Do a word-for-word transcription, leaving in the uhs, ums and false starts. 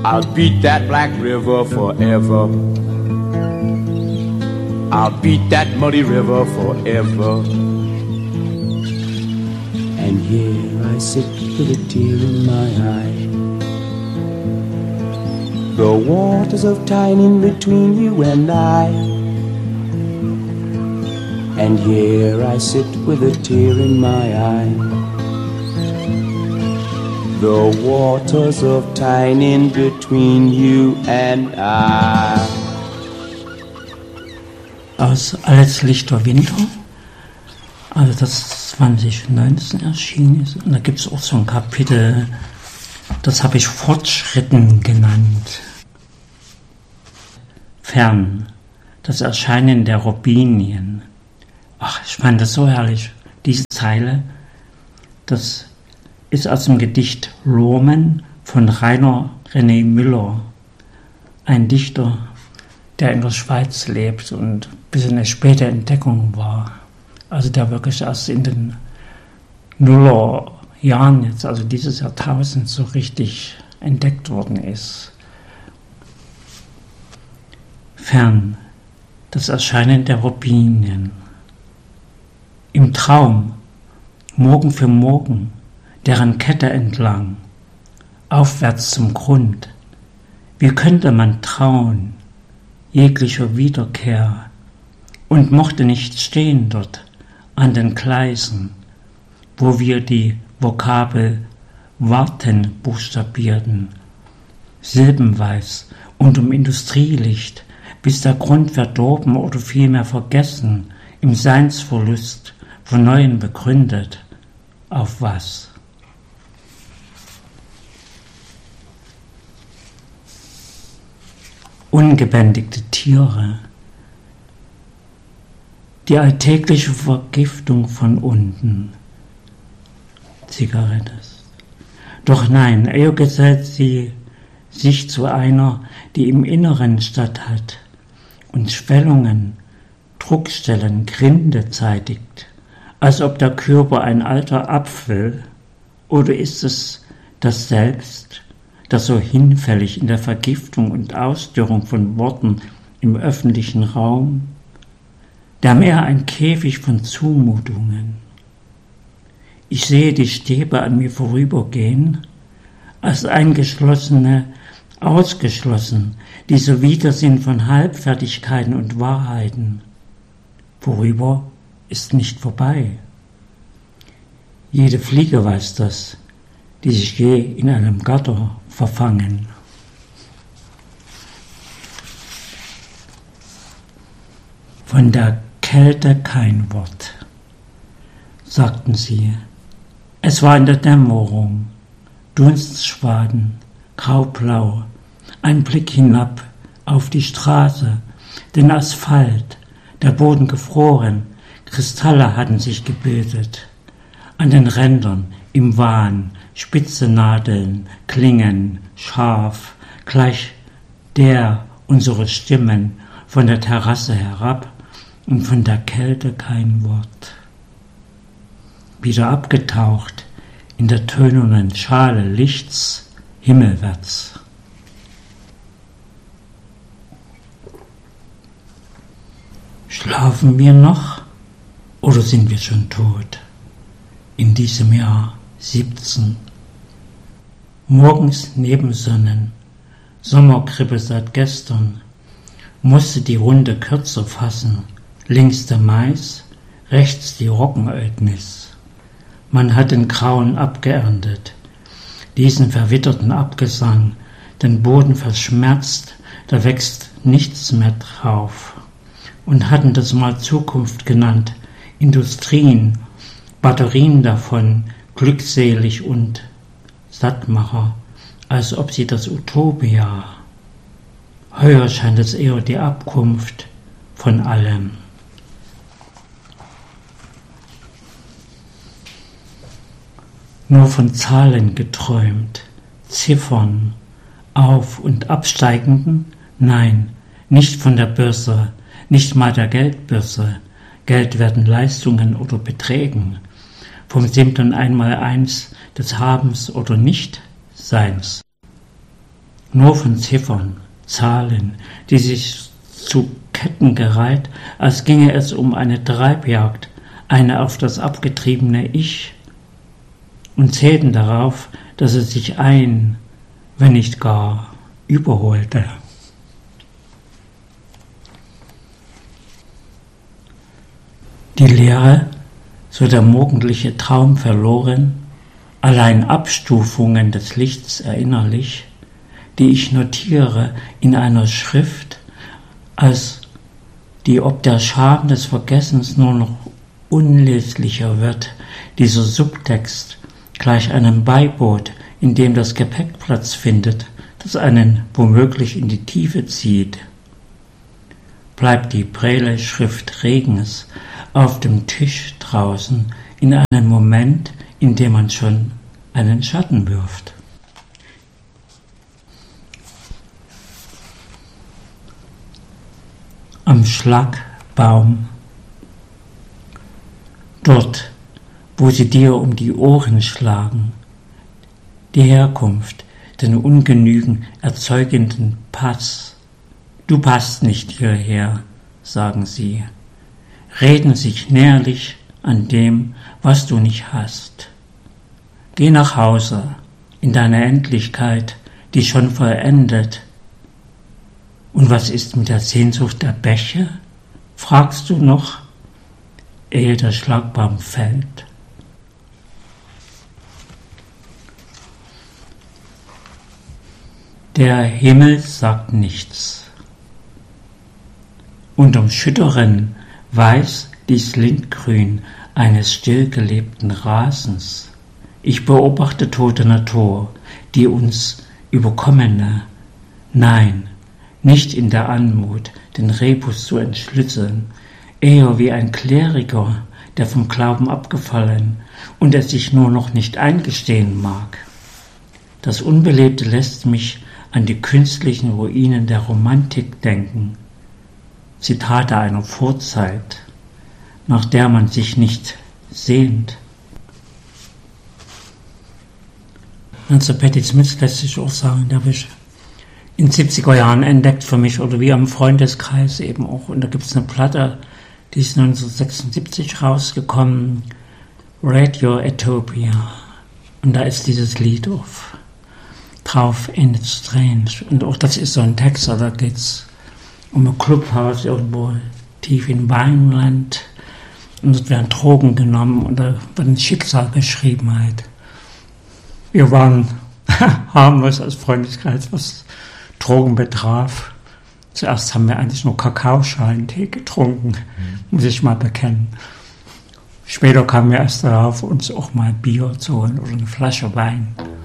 I'll beat that black river forever. I'll beat that muddy river forever. And here I sit with a tear in my eye. The waters of time in between you and I. And here I sit with a tear in my eye. The waters of time in between you and I. Aus Alles Lichter Winter, also das zwanzig neunzehn erschienen ist. Und da gibt es auch so ein Kapitel, das habe ich Fortschritten genannt. Fern, das Erscheinen der Robinien. Ach, ich fand das so herrlich. Diese Zeile, das ist aus dem Gedicht Lomen von Rainer René Müller, ein Dichter, der in der Schweiz lebt und bis eine späte Entdeckung war. Also der wirklich erst in den Nullerjahren jetzt, also dieses Jahrtausend, so richtig entdeckt worden ist. Fern, das Erscheinen der Robinien. Im Traum, Morgen für Morgen, deren Kette entlang, aufwärts zum Grund. Wie könnte man trauen, jeglicher Wiederkehr, und mochte nicht stehen dort an den Gleisen, wo wir die Vokabel warten buchstabierten, silbenweis und um Industrielicht, bis der Grund verdorben oder vielmehr vergessen, im Seinsverlust von Neuem begründet. Auf was? Ungebändigte Tiere, die alltägliche Vergiftung von unten. Zigarette. Doch nein, eher gesellt sie sich zu einer, die im Inneren statthat und Schwellungen, Druckstellen, Grinde zeitigt, als ob der Körper ein alter Apfel, oder ist es das Selbst, das so hinfällig in der Vergiftung und Ausdürrung von Worten im öffentlichen Raum, der mehr ein Käfig von Zumutungen. Ich sehe die Stäbe an mir vorübergehen, als Eingeschlossene ausgeschlossen, dieser Widersinn von Halbfertigkeiten und Wahrheiten. Vorüber ist nicht vorbei. Jede Fliege weiß das, die sich je in einem Gatter verfangen. Von der Kälte kein Wort, sagten sie. Es war in der Dämmerung, Dunstschwaden, graublau, ein Blick hinab auf die Straße, den Asphalt, der Boden gefroren, Kristalle hatten sich gebildet. An den Rändern, im Wahn, spitze Nadeln, Klingen, scharf, gleich der unserer Stimmen von der Terrasse herab und von der Kälte kein Wort. Wieder abgetaucht in der tönenden Schale Lichts himmelwärts. Schlafen wir noch oder sind wir schon tot? In diesem Jahr siebzehn. Morgens Nebensonnen, Sommerkrippe seit gestern, musste die Runde kürzer fassen, links der Mais, rechts die Roggenödnis. Man hat den Grauen abgeerntet, diesen verwitterten Abgesang, den Boden verschmerzt, da wächst nichts mehr drauf. Und hatten das mal Zukunft genannt, Industrien, Batterien davon, glückselig und Sattmacher, als ob sie das Utopia. Heuer scheint es eher die Abkunft von allem. Nur von Zahlen geträumt, Ziffern, auf- und absteigenden? Nein, nicht von der Börse, nicht mal der Geldbörse. Geld werden Leistungen oder Beträgen, vom siebten Einmaleins des Habens oder Nichtseins. nur von Ziffern, Zahlen, die sich zu Ketten gereiht, als ginge es um eine Treibjagd, eine auf das abgetriebene Ich, und zählten darauf, dass es sich ein, wenn nicht gar, überholte. Die Lehre, so der morgendliche Traum verloren, allein Abstufungen des Lichts erinnerlich, die ich notiere in einer Schrift, als die ob der Scham des Vergessens nur noch unleslicher wird, dieser Subtext gleich einem Beiboot, in dem das Gepäck Platz findet, das einen womöglich in die Tiefe zieht. Bleibt die prelle Schrift Regens auf dem Tisch draußen in einem Moment, in dem man schon einen Schatten wirft. Am Schlagbaum, dort, wo sie dir um die Ohren schlagen, die Herkunft, den Ungenügen erzeugenden Pass. Du passt nicht hierher, sagen sie, reden sich näherlich an dem, was du nicht hast. Geh nach Hause, in deine Endlichkeit, die schon vollendet. Und was ist mit der Sehnsucht der Bäche? Fragst du noch, ehe der Schlagbaum fällt. Der Himmel sagt nichts. Unterm schütteren Weiß dies Lindgrün eines stillgelebten Rasens. Ich beobachte tote Natur, die uns überkommene, nein, nicht in der Anmut, den Rebus zu entschlüsseln, eher wie ein Kleriker, der vom Glauben abgefallen und es sich nur noch nicht eingestehen mag. Das Unbelebte lässt mich an die künstlichen Ruinen der Romantik denken, Zitate einer Vorzeit, nach der man sich nicht sehnt. Also Patti Smith lässt sich auch sagen, der habe ich in den siebziger Jahren entdeckt für mich oder wie am Freundeskreis eben auch. Und da gibt es eine Platte, die ist neunzehnhundertsechsundsiebzig rausgekommen, Radio Utopia. Und da ist dieses Lied auf, drauf, Ain't It Strange. Und auch das ist so ein Text, da geht es um ein Clubhaus irgendwo tief in Weinland. Und dort werden Drogen genommen und da wird ein Schicksal beschrieben halt. Wir waren harmlos als Freundeskreis, was Drogen betraf. Zuerst haben wir eigentlich nur Kakaoschalen-Tee getrunken, mhm. muss ich mal bekennen. Später kamen wir erst darauf, uns auch mal Bier zu holen oder eine Flasche Wein.